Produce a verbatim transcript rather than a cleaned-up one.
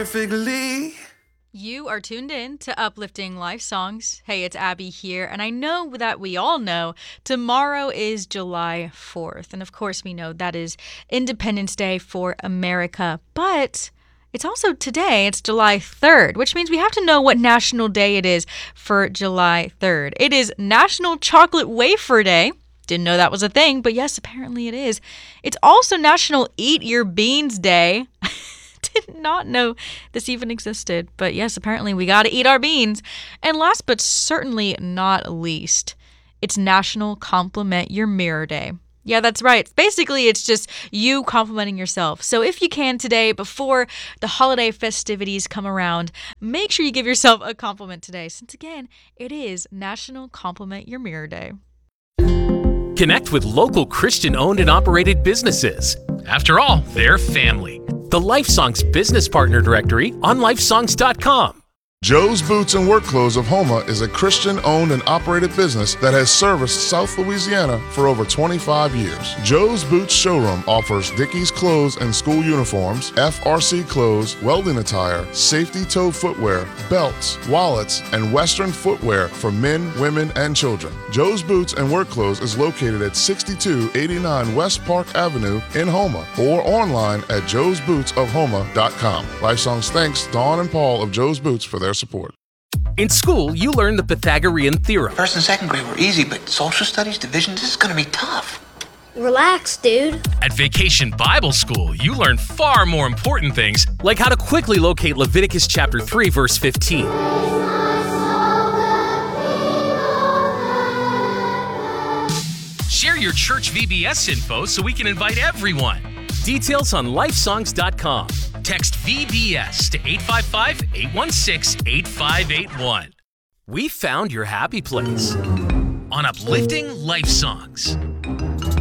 perfectly. You are tuned in to Uplifting Life Songs. Hey, it's Abby here, and I know that we all know tomorrow is July fourth. And of course, we know that is Independence Day for America. But it's also today, it's July third, which means we have to know what national day it is for July third. It is National Chocolate Wafer Day. Didn't know that was a thing, but yes, apparently it is. It's also National Eat Your Beans Day. Did not know this even existed, but yes, apparently we got to eat our beans. And last but certainly not least, it's National Compliment Your Mirror Day. Yeah, that's right. Basically, it's just you complimenting yourself. So if you can today, before the holiday festivities come around, make sure you give yourself a compliment today, since again, it is National Compliment Your Mirror Day. Connect with local Christian-owned and operated businesses. After all, they're family. The LifeSongs Business Partner Directory on lifesongs dot com. Joe's Boots and Work Clothes of Houma is a Christian-owned and operated business that has serviced South Louisiana for over twenty-five years. Joe's Boots Showroom offers Dickies clothes and school uniforms, F R C clothes, welding attire, safety toe footwear, belts, wallets, and Western footwear for men, women, and children. Joe's Boots and Work Clothes is located at sixty-two eighty-nine West Park Avenue in Houma or online at joes boots of houma dot com. LifeSongs thanks Dawn and Paul of Joe's Boots for their support. In school, you learn the Pythagorean theorem. First and second grade were easy, but social studies, division, this is going to be tough. Relax, dude. At Vacation Bible School, you learn far more important things, like how to quickly locate Leviticus chapter three, verse fifteen. Share your church V B S info so we can invite everyone. Details on lifesongs dot com. Text V B S to eight five five, eight one six, eight five eight one. We found your happy place on Uplifting Life Songs.